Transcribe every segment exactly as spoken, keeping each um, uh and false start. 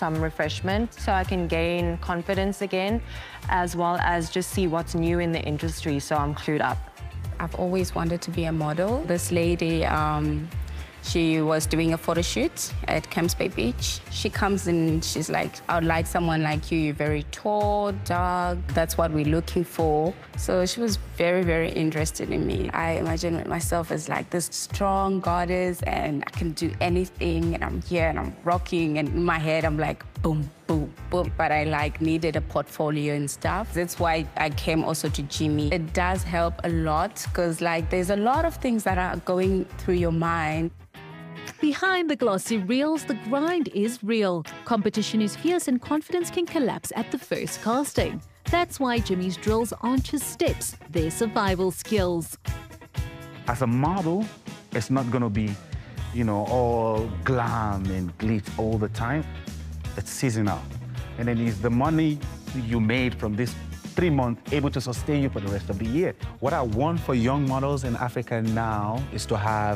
some refreshment so I can gain confidence again, as well as just see what's new in the industry so I'm clued up. I've always wanted to be a model. This lady, um, she was doing a photo shoot at Camps Bay Beach. She comes in, she's like, I would like someone like you. You're very tall, dark. That's what we're looking for. So she was very, very interested in me. I imagine myself as like this strong goddess and I can do anything and I'm here and I'm rocking and in my head I'm like, boom, boom, boom. But I like needed a portfolio and stuff. That's why I came also to Jimmy. It does help a lot because like there's a lot of things that are going through your mind. Behind the glossy reels, the grind is real. Competition is fierce and confidence can collapse at the first casting. That's why Jimmy's drills aren't just steps, they're survival skills. As a model, it's not going to be, you know, all glam and glitz all the time. It's seasonal. And then is the money you made from this three months able to sustain you for the rest of the year? What I want for young models in Africa now is to have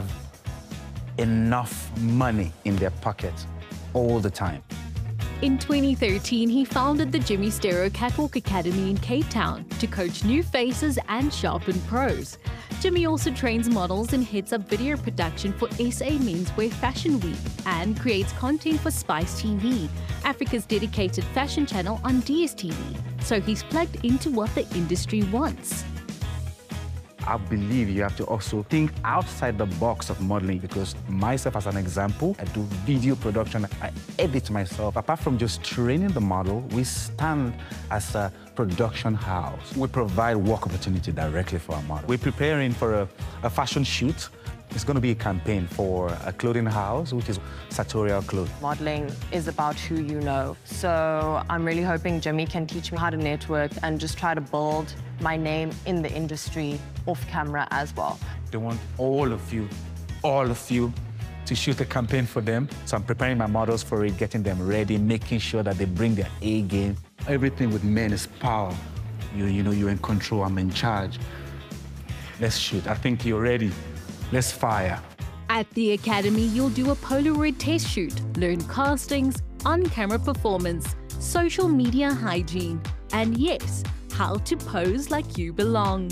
enough money in their pocket all the time. In twenty thirteen, he founded the Jimmy Stereo Catwalk Academy in Cape Town to coach new faces and sharpen pros. Jimmy also trains models and heads up video production for S A Menswear Fashion Week and creates content for Spice T V, Africa's dedicated fashion channel on D S T V. So he's plugged into what the industry wants. I believe you have to also think outside the box of modeling because myself, as an example, I do video production, I edit myself. Apart from just training the model, we stand as a production house. We provide work opportunity directly for our model. We're preparing for a, a fashion shoot. It's going to be a campaign for a clothing house, which is Sartorial Clothes. Modeling is about who you know. So I'm really hoping Jimmy can teach me how to network and just try to build my name in the industry off camera as well. They want all of you, all of you, to shoot a campaign for them. So I'm preparing my models for it, getting them ready, making sure that they bring their A game. Everything with men is power. You, you know, you're in control, I'm in charge. Let's shoot. I think you're ready. Let's fire. At the Academy, you'll do a Polaroid test shoot, learn castings, on-camera performance, social media hygiene, and yes, how to pose like you belong.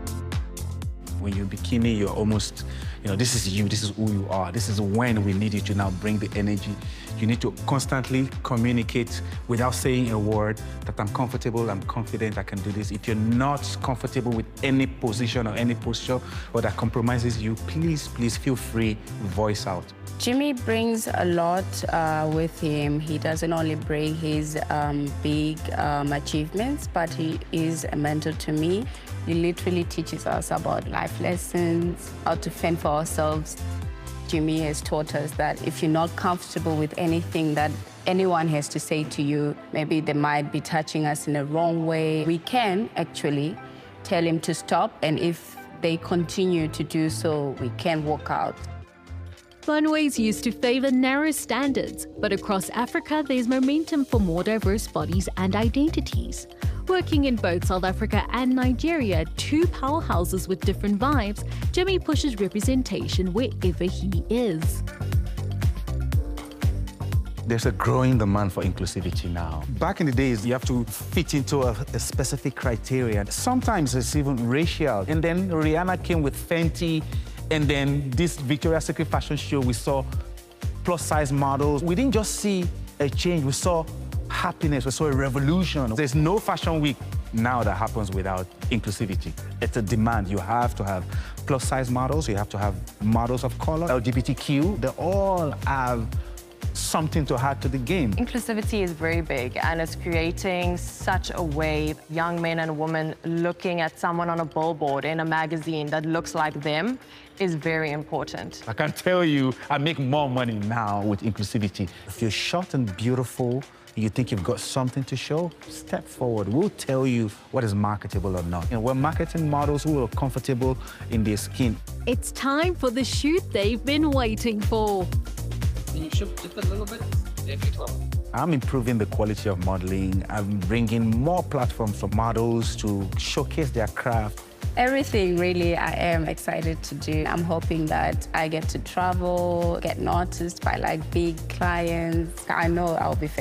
When you're bikini, you're almost, you know, this is you, this is who you are. This is when we need you to now bring the energy. You need to constantly communicate without saying a word that I'm comfortable, I'm confident, I can do this. If you're not comfortable with any position or any posture or that compromises you, please, please feel free, voice out. Jimmy brings a lot uh, with him. He doesn't only bring his um, big um, achievements, but he is a mentor to me. He literally teaches us about life lessons, how to fend for ourselves. Jimmy has taught us that if you're not comfortable with anything that anyone has to say to you, maybe they might be touching us in a wrong way, we can actually tell him to stop, and if they continue to do so, we can walk out. Runways used to favor narrow standards, but across Africa, there's momentum for more diverse bodies and identities. Working in both South Africa and Nigeria, two powerhouses with different vibes, Jimmy pushes representation wherever he is. There's a growing demand for inclusivity now. Back in the days, you have to fit into a, a specific criteria. Sometimes it's even racial. And then Rihanna came with Fenty, and then this Victoria's Secret fashion show, we saw plus-size models. We didn't just see a change, we saw happiness, we saw a revolution. There's no fashion week now that happens without inclusivity. It's a demand. You have to have plus-size models, you have to have models of color, L G B T Q. They all have something to add to the game. Inclusivity is very big, and it's creating such a wave. Young men and women looking at someone on a billboard in a magazine that looks like them is very important. I can tell you, I make more money now with inclusivity. If you're short and beautiful, you think you've got something to show, step forward. We'll tell you what is marketable or not. And we're marketing models who are comfortable in their skin. It's time for the shoot they've been waiting for. Can you shift just a little bit? If you twelve. I'm improving the quality of modeling. I'm bringing more platforms for models to showcase their craft. Everything, really, I am excited to do. I'm hoping that I get to travel, get noticed by, like, big clients. I know I'll be famous.